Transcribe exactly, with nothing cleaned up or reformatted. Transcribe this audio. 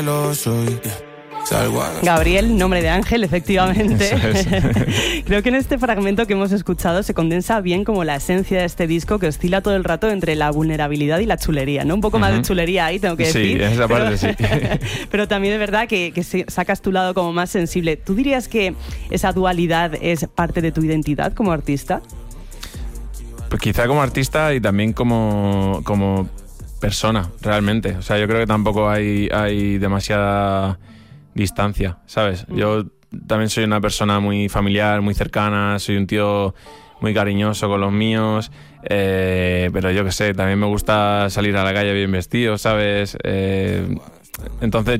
Lo soy. Gabriel, nombre de ángel, efectivamente. Eso es. Creo que en este fragmento que hemos escuchado se condensa bien como la esencia de este disco, que oscila todo el rato entre la vulnerabilidad y la chulería, ¿no? Un poco más uh-huh. de chulería ahí, tengo que sí, decir. Sí, esa pero, parte sí. Pero también es verdad que, que sacas tu lado como más sensible. ¿Tú dirías que esa dualidad es parte de tu identidad como artista? Pues quizá como artista y también como, como persona, realmente. O sea, yo creo que tampoco hay, hay demasiada distancia, ¿sabes? Mm. Yo también soy una persona muy familiar, muy cercana, soy un tío muy cariñoso con los míos, eh, pero yo qué sé, también me gusta salir a la calle bien vestido, ¿sabes? Eh, entonces